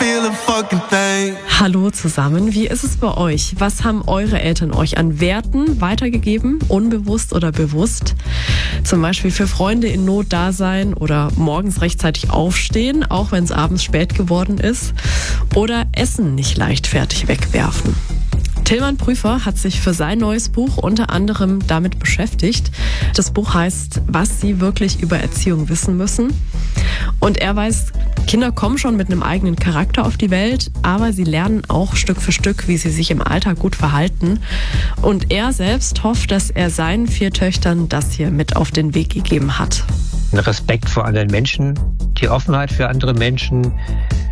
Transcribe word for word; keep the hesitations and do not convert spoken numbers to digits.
feel a fucking thing. Hallo zusammen, wie ist es bei euch? Was haben eure Eltern euch an Werten weitergegeben, unbewusst oder bewusst? Zum Beispiel für Freunde in Not da sein oder morgens rechtzeitig aufstehen, auch wenn es abends spät geworden ist. Oder Essen nicht leichtfertig wegwerfen. Tilman Prüfer hat sich für sein neues Buch unter anderem damit beschäftigt. Das Buch heißt, was Sie wirklich über Erziehung wissen müssen. Und er weiß, Kinder kommen schon mit einem eigenen Charakter auf die Welt, aber sie lernen auch Stück für Stück, wie sie sich im Alltag gut verhalten. Und er selbst hofft, dass er seinen vier Töchtern das hier mit auf den Weg gegeben hat. Respekt vor anderen Menschen, die Offenheit für andere Menschen,